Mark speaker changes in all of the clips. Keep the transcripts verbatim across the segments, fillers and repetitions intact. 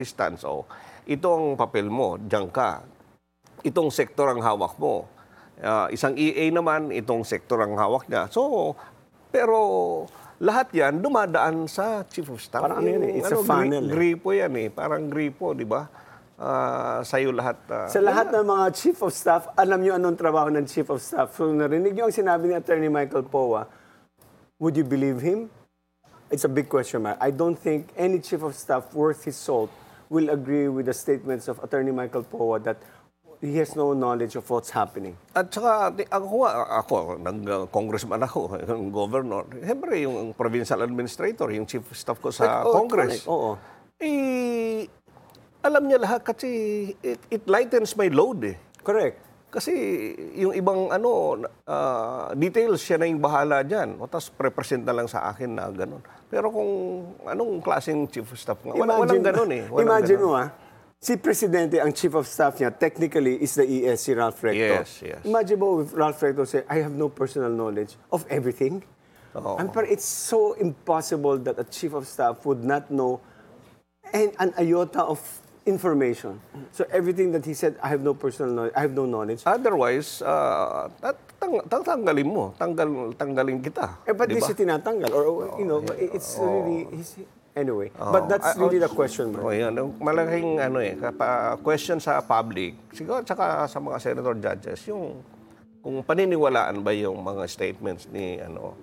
Speaker 1: stance. O, ito ang papel mo, diyan ka. Itong sektor ang hawak mo. Uh, isang E A naman, itong sektor ang hawak niya. So, pero lahat yan dumadaan sa Chief of Staff.
Speaker 2: Parang ano yun eh, it's a funnel eh.
Speaker 1: Gripo yan eh, parang gripo, di ba? Uh, sa'yo lahat. Uh,
Speaker 2: sa lahat ng mga Chief of Staff, alam nyo anong trabaho ng Chief of Staff. So narinig nyo ang sinabi ni Attorney Michael Poa, would you believe him? It's a big question mark. I don't think any Chief of Staff worth his salt will agree with the statements of Attorney Michael Poa that he has no knowledge of what's happening.
Speaker 1: At saka, ako, ako nag-congressman ako, yung governor. Siyempre, yung provincial administrator, yung chief of staff ko sa
Speaker 2: Like, oh,
Speaker 1: Congress.
Speaker 2: correct. Oo.
Speaker 1: Eh, alam niya lahat kasi it, it lightens my load eh.
Speaker 2: Correct.
Speaker 1: Kasi yung ibang ano, uh, details, siya na yung bahala dyan. O tapos represent na lang sa akin na gano'n. Pero kung anong klaseng chief of staff nga, wala, walang gano'n eh. Walang
Speaker 2: imagine
Speaker 1: ganun.
Speaker 2: mo ah, si Presidente, ang Chief of Staff niya, technically is the E S, si Ralph Recto.
Speaker 1: Yes, yes.
Speaker 2: Imagine mo if Ralph Recto say, I have no personal knowledge of everything.
Speaker 1: Oo.
Speaker 2: And but it's so impossible that a Chief of Staff would not know an, an iota of information. So everything that he said, I have no personal knowledge, I have no knowledge.
Speaker 1: Otherwise, uh, tang tanggalin mo. Tanggal, tanggalin kita.
Speaker 2: Eh, ba't di
Speaker 1: diba?
Speaker 2: siya tinatanggal? Or, you know, it's really... He's, Anyway, oh, but that's really the question, man.
Speaker 1: Oh, yan. Malaking ano eh, kapa, question sa public, siguro tsaka sa mga senator judges, yung kung paniniwalaan ba yung mga statements ni ano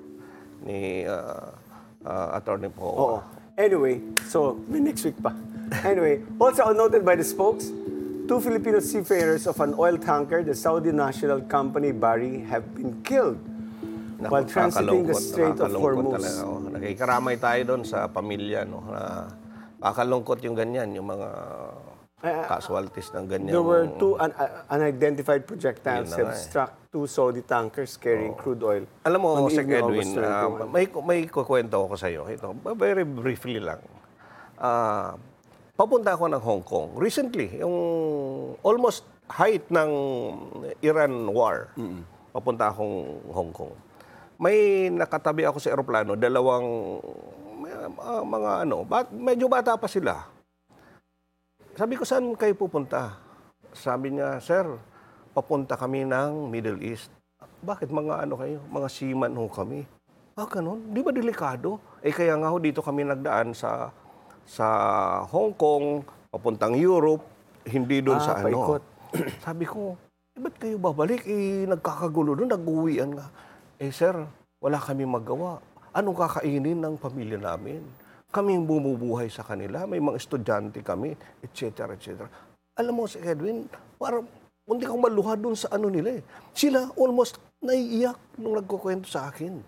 Speaker 1: ni uh, uh, Attorney Poa.
Speaker 2: Oo. Anyway, so may next week pa. Anyway, also noted by the spokes, two Filipino seafarers of an oil tanker, the Saudi national company Bari, have been killed
Speaker 1: Naku,
Speaker 2: while transiting the Strait of Hormuz.
Speaker 1: Talaga, oh. Nakikaramay tayo doon sa pamilya. No? Na, kakalungkot yung ganyan, yung mga casualties ng ganyan.
Speaker 2: There were two un unidentified projectiles
Speaker 1: Yun na
Speaker 2: have
Speaker 1: nga eh.
Speaker 2: struck two Saudi tankers carrying
Speaker 1: Oh.
Speaker 2: crude oil.
Speaker 1: Alam mo,
Speaker 2: on the
Speaker 1: Sec
Speaker 2: evening of
Speaker 1: Edwin,
Speaker 2: August
Speaker 1: uh,
Speaker 2: twenty-one.
Speaker 1: may, may kukwento ako sa iyo. Ito, very briefly lang. Uh, papunta ako ng Hong Kong. Recently, yung almost height ng Iran war, mm-hmm. papunta akong Hong Kong. May nakatabi ako sa eroplano, dalawang uh, mga ano, bat, medyo bata pa sila. Sabi ko, saan kayo pupunta? Sabi niya, sir, papunta kami ng Middle East. Bakit mga ano kayo? Mga seaman ho kami. Ah, ganun? Di ba delikado? Eh kaya nga ho dito kami nagdaan sa sa Hong Kong, papuntang Europe, hindi doon
Speaker 2: Ah,
Speaker 1: sa ano.
Speaker 2: paikot.
Speaker 1: Sabi ko, eh, ba't kayo babalik? Eh, nagkakagulo doon, nag-uwian nga. Eh, sir, wala kami magawa. Anong kakainin ng pamilya namin? Kami yung bumubuhay sa kanila. May mga estudyante kami, et cetera, et cetera. Alam mo, si Edwin, parang hindi kang maluha doon sa ano nila eh. Sila almost naiiyak nung nagkukwento sa akin.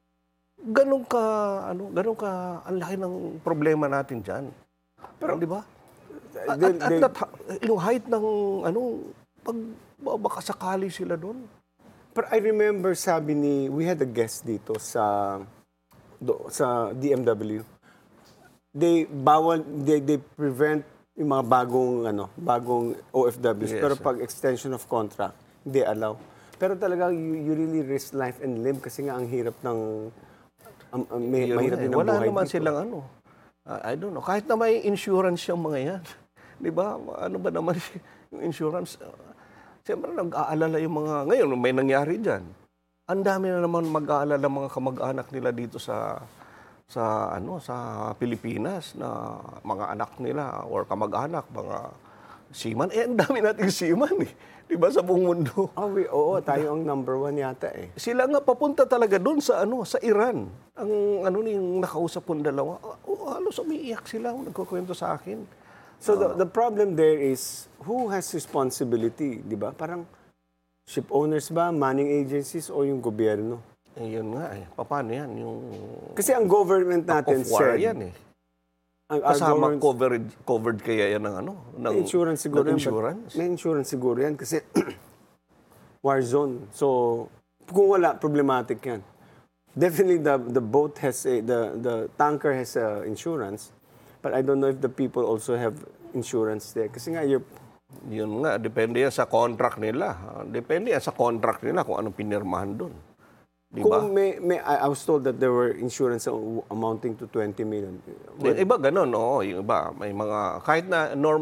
Speaker 1: Ganun ka, ano, ganun ka, ang laki ng problema natin dyan. Pero, di ba? At,
Speaker 2: They-
Speaker 1: at, at
Speaker 2: they-
Speaker 1: that, yung height ng, ano, pag baka sakali sila doon.
Speaker 2: Pero I remember sabi ni, we had a guest dito sa do, sa D M W. They bawal, they, they prevent yung mga bagong, ano, bagong O F Ws.
Speaker 1: Yes,
Speaker 2: Pero
Speaker 1: sir.
Speaker 2: pag extension of contract, hindi allow. Pero talaga, you, you really risk life and limb kasi nga ang hirap ng, um, um, may,
Speaker 1: Yun
Speaker 2: mahirap
Speaker 1: nga eh.
Speaker 2: din ang
Speaker 1: Wala
Speaker 2: buhay
Speaker 1: naman
Speaker 2: dito.
Speaker 1: silang ano. Uh, I don't know. Kahit na may insurance yung mga yan. Di ba? Ano ba naman yung insurance? Uh, Siyempre, nag-aalala yung mga... Ngayon, may nangyari dyan. Ang dami na naman mag-aalala mga kamag-anak nila dito sa sa ano sa Pilipinas na mga anak nila or kamag-anak, mga seaman. Eh, ang dami nating seaman eh. Di ba sa buong mundo?
Speaker 2: Oh, we, oo, tayo ang number one yata eh.
Speaker 1: Sila nga papunta talaga doon sa ano sa Iran. Ang ano ni yung nakausap kong dalawa, oh, halos umiiyak sila, nagkukwento sa akin.
Speaker 2: So the, the problem there is, who has responsibility, di ba? Parang ship owners ba, manning agencies, o yung gobyerno?
Speaker 1: Eh, yun nga eh. Paano yan? Yung
Speaker 2: Kasi ang government natin
Speaker 1: of war
Speaker 2: said,
Speaker 1: yan eh.
Speaker 2: ang, our
Speaker 1: Kasama
Speaker 2: government-
Speaker 1: covered, covered kaya yan ng ano? Ng,
Speaker 2: May insurance siguro
Speaker 1: ng
Speaker 2: yan, but
Speaker 1: insurance?
Speaker 2: May insurance siguro yan kasi war zone. So, kung wala, problematic yan. Definitely the the boat has a, the the tanker has a insurance, but I don't know if the people also have insurance there. Kasi nga, you're,
Speaker 1: Yun nga, depende yan sa contract nila. Depende yan sa contract nila kung anong pinirmahan doon. Di ba?
Speaker 2: Kung may, may, I I was told that there were insurance amounting to twenty million.
Speaker 1: Yung iba ganun, oo. Yung iba, may mga, kahit na normal